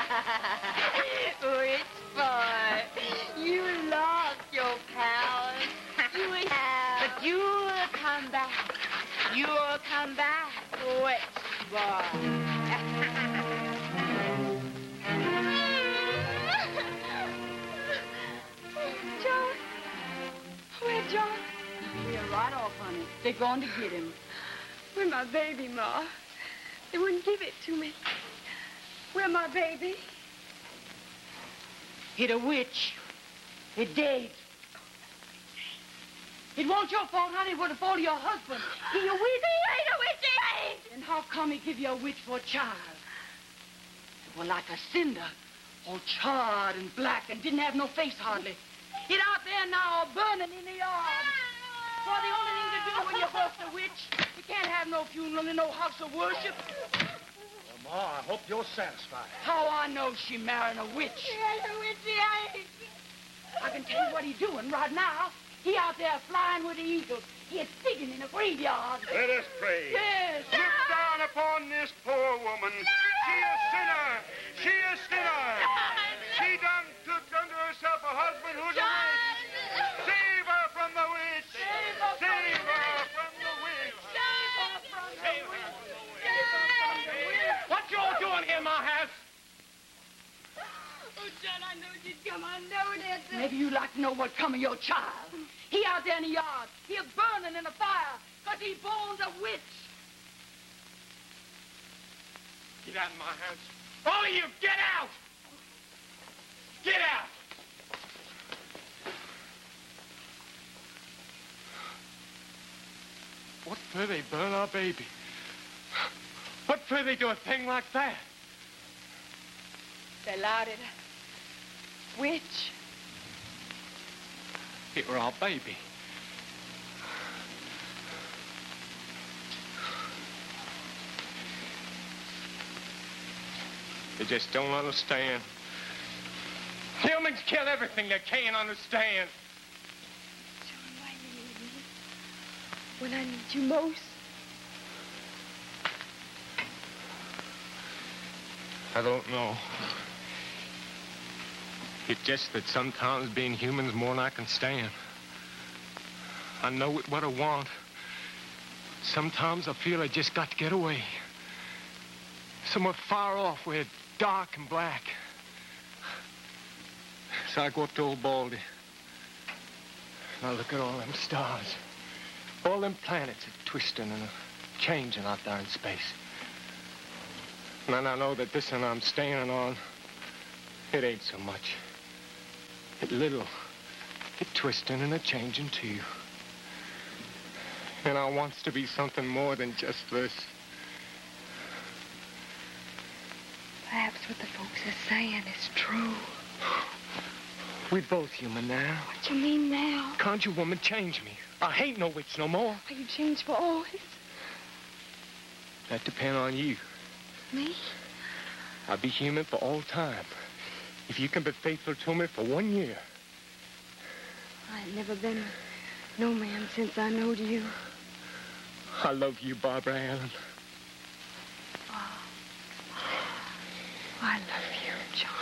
Rich boy, you lost your powers. But you'll come back. You'll come back, rich boy. John. Where, John? We're right off, honey. They're going to get him. Where my baby, Ma? They wouldn't give it to me. Where my baby? Hit a witch. It dead. It wasn't your fault, honey. It was the fault of your husband. He a witch. He ain't a witch. He ain't. And how come he give you a witch for a child? It was like a cinder, all charred and black and didn't have no face hardly. It out there now, burning in the yard. Well, the only thing to do when you bust a witch, you can't have no funeral in no house of worship. Well, Ma, I hope you're satisfied. How I know she marrying a witch? He ain't a witch. He ain't. I can tell you what he's doing right now. He out there flying with the eagles. He is digging in the graveyard. Let us pray. Yes. Look down upon this poor woman. She a sinner. She a sinner. She done took unto herself a husband who's a witch. Save her from the witch. Save her from the witch. Save her from the witch. What you all doing here in my house? Oh, John, I know you'd come. I know that. Maybe you'd like to know what come of your child. He out there in the yard. He is burning in the fire because he born a witch. Get out of my house. All of you, get out! Get out! What for they burn our baby? What for they do a thing like that? They allowed it. Witch. It were our baby. They just don't understand. Humans kill everything they can't understand. John, why you need me? When I need you most. I don't know. It's just that sometimes being human's more than I can stand. I know what I want. Sometimes I feel I just got to get away. Somewhere far off where it's dark and black. So I go up to old Baldy. And I look at all them stars. All them planets are twisting and changing out there in space. And then I know that this one I'm standing on, it ain't so much. It little. It twisting and a changing too. And I wants to be something more than just this. Perhaps what the folks are saying is true. We both human now. What you mean now? Can't you woman change me? I ain't no witch no more. Are you changed for always? That depend on you. Me? I'll be human for all time. If you can be faithful to me for 1 year. I ain't never been no man since I knowed you. I love you, Barbara Allen. Oh. I love you, John.